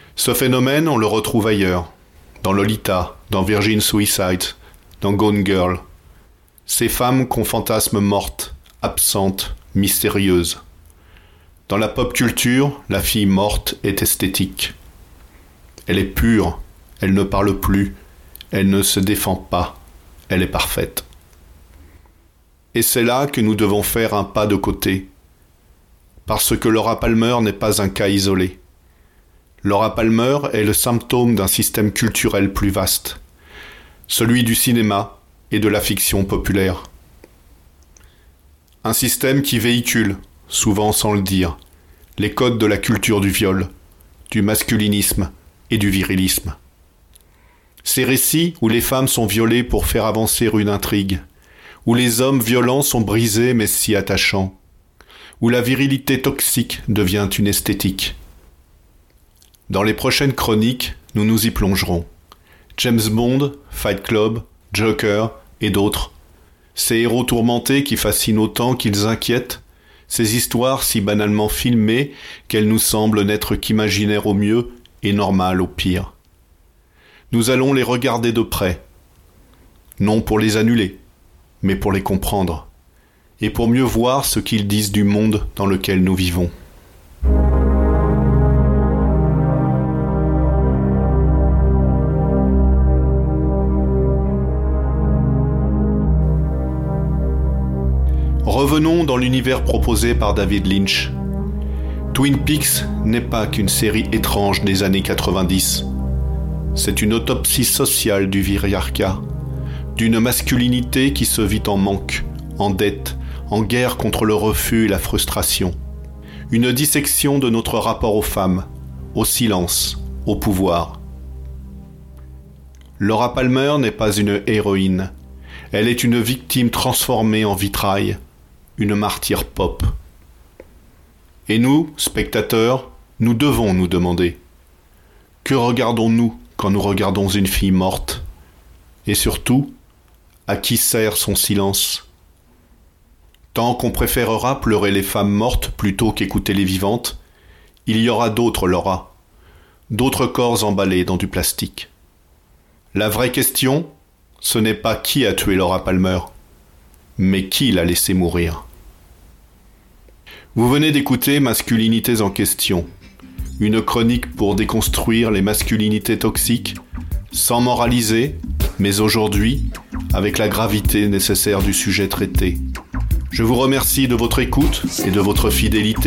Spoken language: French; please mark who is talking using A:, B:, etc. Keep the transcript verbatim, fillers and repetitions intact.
A: Ce phénomène, on le retrouve ailleurs, dans Lolita, dans Virgin Suicide, dans Gone Girl. Ces femmes qu'on fantasme mortes, absentes, mystérieuses. Dans la pop culture, la fille morte est esthétique. Elle est pure, elle ne parle plus, elle ne se défend pas, elle est parfaite. Et c'est là que nous devons faire un pas de côté, parce que Laura Palmer n'est pas un cas isolé. Laura Palmer est le symptôme d'un système culturel plus vaste, celui du cinéma et de la fiction populaire. Un système qui véhicule, souvent sans le dire, les codes de la culture du viol, du masculinisme et du virilisme. Ces récits où les femmes sont violées pour faire avancer une intrigue, où les hommes violents sont brisés mais si attachants, où la virilité toxique devient une esthétique. Dans les prochaines chroniques, nous nous y plongerons. James Bond, Fight Club, Joker et d'autres. Ces héros tourmentés qui fascinent autant qu'ils inquiètent, ces histoires si banalement filmées qu'elles nous semblent n'être qu'imaginaires au mieux et normales au pire. Nous allons les regarder de près, non pour les annuler, mais pour les comprendre, et pour mieux voir ce qu'ils disent du monde dans lequel nous vivons. Revenons dans l'univers proposé par David Lynch. Twin Peaks n'est pas qu'une série étrange des années quatre-vingt-dix. C'est une autopsie sociale du viriarcat, d'une masculinité qui se vit en manque, en dette, en guerre contre le refus et la frustration. Une dissection de notre rapport aux femmes, au silence, au pouvoir. Laura Palmer n'est pas une héroïne. Elle est une victime transformée en vitrail, une martyre pop. Et nous, spectateurs, nous devons nous demander, que regardons-nous quand nous regardons une fille morte? Et surtout, à qui sert son silence? Tant qu'on préférera pleurer les femmes mortes plutôt qu'écouter les vivantes, il y aura d'autres Laura, d'autres corps emballés dans du plastique. La vraie question, ce n'est pas qui a tué Laura Palmer, mais qui l'a laissée mourir. Vous venez d'écouter Masculinités en question, une chronique pour déconstruire les masculinités toxiques, sans moraliser, mais aujourd'hui, avec la gravité nécessaire du sujet traité. Je vous remercie de votre écoute et de votre fidélité.